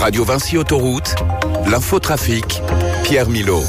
Radio Vinci Autoroute, l'infotrafic, Pierre Milot.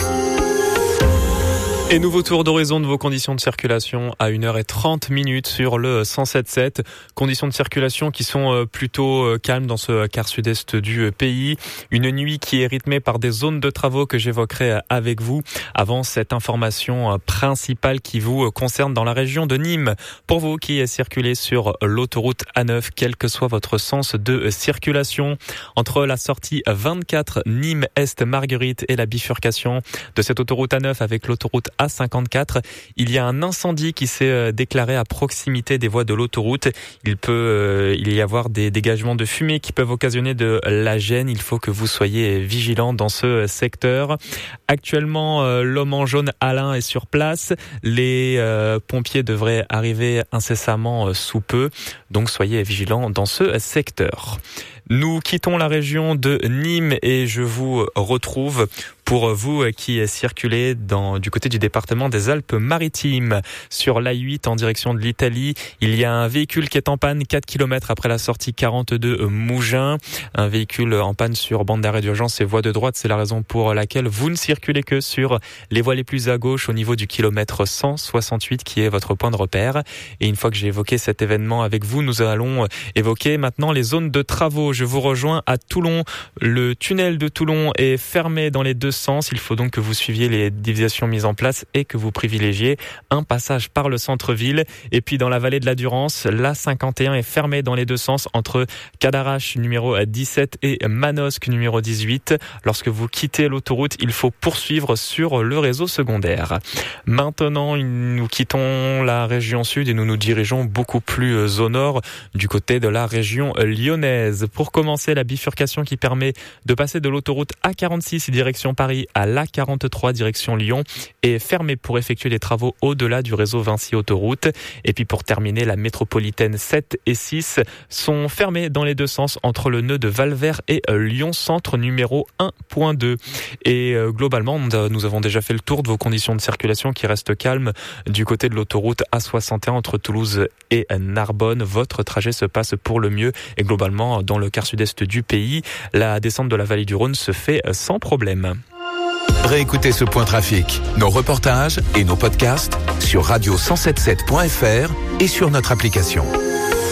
Et nouveau tour d'horizon de vos conditions de circulation à 1h30 sur le 107.7. Conditions de circulation qui sont plutôt calmes dans ce quart sud-est du pays. Une nuit qui est rythmée par des zones de travaux que j'évoquerai avec vous avant cette information principale qui vous concerne dans la région de Nîmes. Pour vous qui circulez sur l'autoroute A9, quel que soit votre sens de circulation, entre la sortie 24 Nîmes-Est-Marguerite et la bifurcation de cette autoroute A9 avec l'autoroute A54, il y a un incendie qui s'est déclaré à proximité des voies de l'autoroute. Il peut y avoir des dégagements de fumée qui peuvent occasionner de la gêne. Il faut que vous soyez vigilants dans ce secteur. Actuellement, l'homme en jaune Alain est sur place. Les pompiers devraient arriver incessamment sous peu. Donc soyez vigilants dans ce secteur. Nous quittons la région de Nîmes et je vous retrouve pour vous qui circulez du côté du département des Alpes-Maritimes. Sur l'A8 en direction de l'Italie, il y a un véhicule qui est en panne 4 km après la sortie 42 Mougins. Un véhicule en panne sur bande d'arrêt d'urgence et voie de droite. C'est la raison pour laquelle vous ne circulez que sur les voies les plus à gauche au niveau du kilomètre 168 qui est votre point de repère. Et une fois que j'ai évoqué cet événement avec vous, nous allons évoquer maintenant les zones de travaux. Je vous rejoins à Toulon. Le tunnel de Toulon est fermé dans les deux sens. Il faut donc que vous suiviez les déviations mises en place et que vous privilégiez un passage par le centre-ville. Et puis dans la vallée de la Durance, la 51 est fermée dans les deux sens entre Cadarache numéro 17 et Manosque numéro 18. Lorsque vous quittez l'autoroute, il faut poursuivre sur le réseau secondaire. Maintenant, nous quittons la région sud et nous nous dirigeons beaucoup plus au nord du côté de la région lyonnaise. Pour commencer, la bifurcation qui permet de passer de l'autoroute A46 direction Paris à l'A43 direction Lyon est fermée pour effectuer les travaux au-delà du réseau Vinci Autoroute. Et puis pour terminer, la métropolitaine 7 et 6 sont fermées dans les deux sens entre le nœud de Valvert et Lyon Centre numéro 1.2. Et globalement, nous avons déjà fait le tour de vos conditions de circulation qui restent calmes du côté de l'autoroute A61 entre Toulouse et Narbonne. Votre trajet se passe pour le mieux et globalement, dans le quart sud-est du pays, la descente de la vallée du Rhône se fait sans problème. Réécoutez ce point trafic, nos reportages et nos podcasts sur radio177.fr et sur notre application.